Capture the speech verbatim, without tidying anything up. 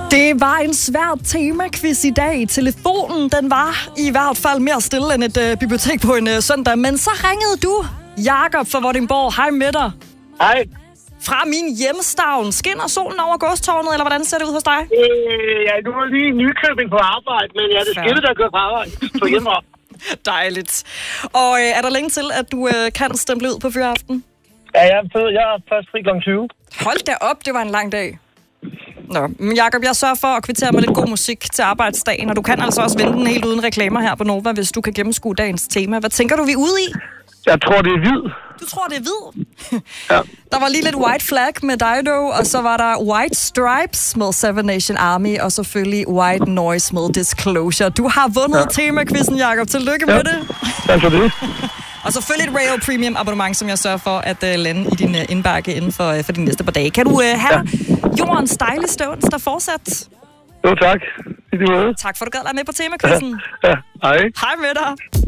Det var en svær temaquiz i dag. Telefonen, den var i hvert fald mere stille end et øh, bibliotek på en øh, søndag. Men så ringede du, Jakob fra Vordingborg. Hej med dig. Hej. Fra min hjemstavn. Skinner solen over godstårnet, eller hvordan ser det ud hos dig? Øh, ja, du var lige i Nykøbing på arbejde, men ja, det skille, der kører på arbejde på hjemmefra. Dejligt. Og øh, er der længe til, at du øh, kan stemple ud på Fyraften? Ja, jeg er, fed. jeg er først fri klokken tyve. Hold da op, det var en lang dag. Nå, men Jakob, jeg sørger for at kvittere med lidt god musik til arbejdsdagen, og du kan altså også vente den helt uden reklamer her på Nova, hvis du kan gennemskue dagens tema. Hvad tænker du, vi er ude i? Jeg tror, det er hvid. Du tror, det er hvid? Ja. Der var lige lidt White Flag med Dido, og så var der White Stripes med Seven Nation Army, og selvfølgelig White Noise med Disclosure. Du har vundet ja. Temaquizzen, Jakob. Tillykke ja. med det. Tak for det. Og selvfølgelig et Rail Premium abonnement, som jeg sørger for at uh, lande i din uh, indbakke inden for, uh, for de næste par dage. Kan du uh, have ja. jordens dejligste onsdag fortsat? Jo, tak. I lige måde. Tak for, at du gad være med på Temaquizzen. Ja. ja. Hej. Hej med dig.